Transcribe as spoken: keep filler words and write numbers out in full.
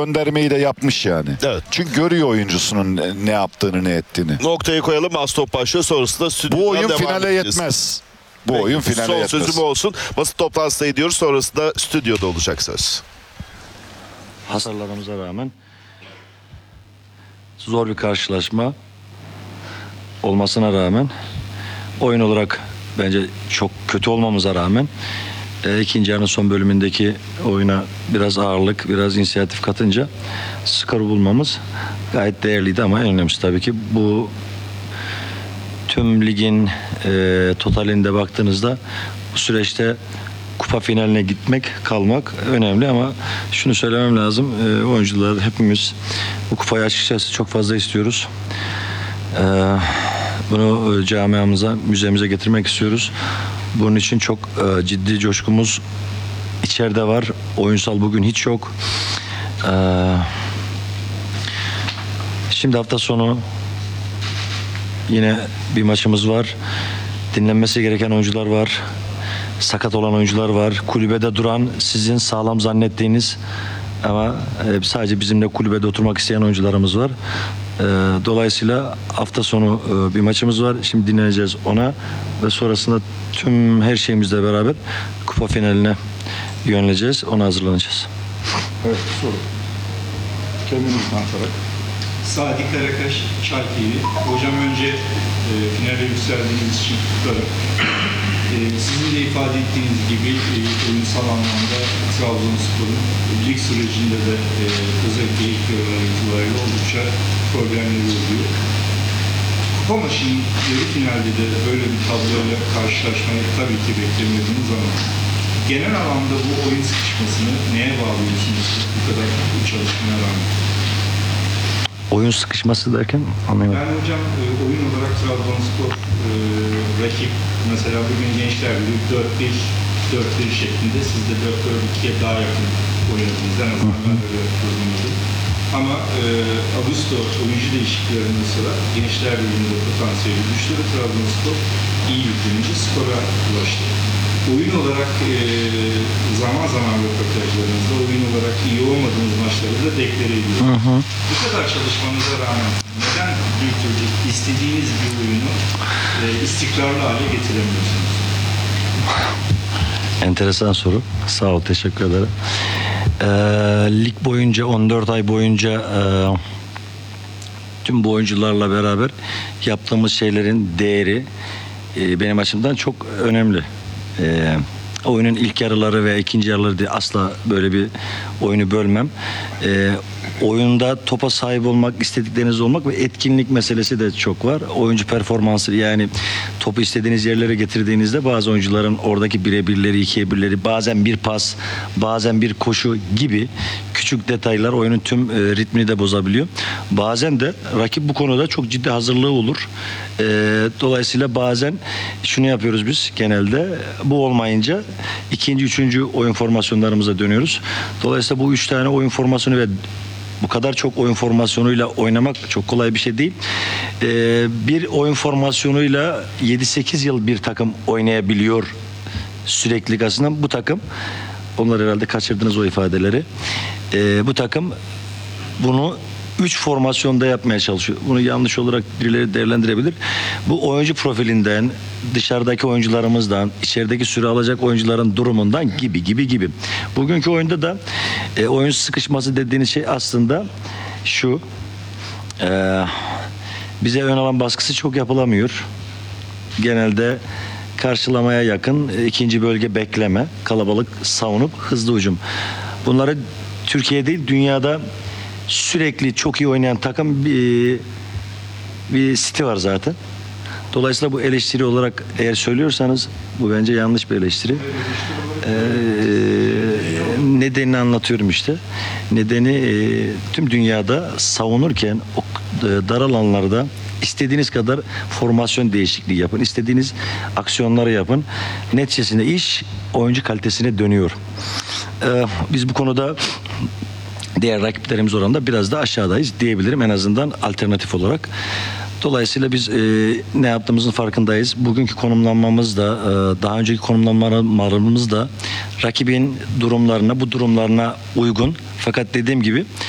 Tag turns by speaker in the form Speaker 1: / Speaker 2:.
Speaker 1: göndermeyi de yapmış yani.
Speaker 2: Evet.
Speaker 1: Çünkü görüyor oyuncusunun ne- ne yaptığını, ne ettiğini.
Speaker 2: Noktayı koyalım. Az top başlıyor. Sonrasında stüdyodan
Speaker 1: Bu oyun
Speaker 2: devam
Speaker 1: finale
Speaker 2: edeceğiz.
Speaker 1: yetmez. Bu
Speaker 2: Peki,
Speaker 1: oyun finale
Speaker 2: son
Speaker 1: yetmez.
Speaker 2: sözüm olsun. Basın toplantısına gidiyoruz. Sonrasında stüdyoda olacak söz.
Speaker 3: Hasarlarımıza rağmen zor bir karşılaşma olmasına rağmen oyun olarak bence çok kötü olmamıza rağmen e, ikinci yarının son bölümündeki oyuna biraz ağırlık, biraz inisiyatif katınca skoru bulmamız gayet değerliydi ama en önemlisi tabii ki bu tüm ligin e, totalinde baktığınızda bu süreçte kupa finaline gitmek, kalmak önemli ama şunu söylemem lazım. E, oyuncular hepimiz bu kupayı açıkçası çok fazla istiyoruz. E, bunu e, camiamıza, müzemize getirmek istiyoruz. Bunun için çok e, ciddi coşkumuz içeride var. Oyunsal bugün hiç yok. E, şimdi hafta sonu yine bir maçımız var. Dinlenmesi gereken oyuncular var. Sakat olan oyuncular var. Kulübede duran, sizin sağlam zannettiğiniz ama e, sadece bizimle kulübede oturmak isteyen oyuncularımız var. E, dolayısıyla hafta sonu e, bir maçımız var. Şimdi dinleneceğiz ona ve sonrasında tüm her şeyimizle beraber kupa finaline yöneleceğiz. Ona hazırlanacağız.
Speaker 4: Evet, soru. Kendinizi tanıtarak.
Speaker 5: Sadi Karakaş, Çay T V. Hocam önce e, finale yükseldiğiniz için kutlarım. E, sizin de ifade ettiğiniz gibi e, oyunsal anlamda Trabzonspor'un lig sürecinde de e, özellikle ilk yarılar itibariyle oldukça problemleri oluyor. Kupa maçının yarı finalde de böyle bir tabloyla karşılaşmayı tabii ki beklemiyordunuz ama genel anlamda bu oyun sıkışmasını neye bağlıyorsunuz bu kadar çalışmaya rağmen?
Speaker 3: Oyun sıkışması derken anlayamadım.
Speaker 5: Yani hocam e, oyun olarak Trabzonspor e, rakip mesela bugün Gençler Birliği dört bir dört bir şeklinde siz de dört dört ikiye daha yakın oynadınız. En azından ben öyle yorumladım. Ama e, Ağustos oyuncu değişikliklerinden sonra Gençler Birliği'nde potansiyeli düştü ve Trabzonspor iyi yüklenince skora ulaştı. Oyun olarak e, zaman zaman röportajlarınızda oyun olarak iyi olmadığınız maçları da deklare ediyorsunuz. Bu kadar çalışmanıza rağmen neden bir türlü istediğiniz bir oyunu e, istikrarlı hale getiremiyorsunuz?
Speaker 3: Enteresan soru. Sağ ol, teşekkür ederim. Ee, lig boyunca, on dört ay boyunca e, tüm bu oyuncularla beraber yaptığımız şeylerin değeri e, benim açımdan çok önemli. E, oyunun ilk yarıları ve ikinci yarıları diye asla böyle bir oyunu bölmem. E, oyunda topa sahip olmak, istedikleriniz olmak ve etkinlik meselesi de çok var. Oyuncu performansı, yani topu istediğiniz yerlere getirdiğinizde bazı oyuncuların oradaki birebirleri, ikiye birleri, bazen bir pas, bazen bir koşu gibi küçük detaylar oyunun tüm e, ritmini de bozabiliyor. Bazen de rakip bu konuda çok ciddi hazırlığı olur. E, dolayısıyla bazen şunu yapıyoruz biz genelde. Bu olmayınca ikinci, üçüncü oyun formasyonlarımıza dönüyoruz. Dolayısıyla bu üç tane oyun formasyonu ve bu kadar çok oyun formasyonuyla oynamak çok kolay bir şey değil. Ee, bir oyun formasyonuyla yedi sekiz yıl bir takım oynayabiliyor sürekli aslında bu takım. Onlar herhalde kaçırdınız o ifadeleri. Ee, bu takım bunu üç formasyonda yapmaya çalışıyor. Bunu yanlış olarak birileri değerlendirebilir. Bu oyuncu profilinden, dışarıdaki oyuncularımızdan, içerideki süre alacak oyuncuların durumundan gibi gibi gibi. Bugünkü oyunda da e, oyun sıkışması dediğiniz şey aslında şu. E, bize ön alan baskısı çok yapılamıyor. Genelde karşılamaya yakın e, ikinci bölge bekleme, kalabalık savunup hızlı hücum. Bunları Türkiye değil, dünyada sürekli çok iyi oynayan takım bir, bir City var zaten. Dolayısıyla bu eleştiri olarak eğer söylüyorsanız bu bence yanlış bir eleştiri. Ee, nedenini anlatıyorum işte. Nedeni e, tüm dünyada savunurken o e, dar alanlarda istediğiniz kadar formasyon değişikliği yapın. İstediğiniz aksiyonları yapın. Neticesinde iş oyuncu kalitesine dönüyor. Ee, biz bu konuda diğer rakiplerimiz oranında biraz da aşağıdayız diyebilirim, en azından alternatif olarak. Dolayısıyla biz e, ne yaptığımızın farkındayız. Bugünkü konumlanmamız da e, daha önceki konumlanmalarımız da rakibin durumlarına, bu durumlarına uygun. Fakat dediğim gibi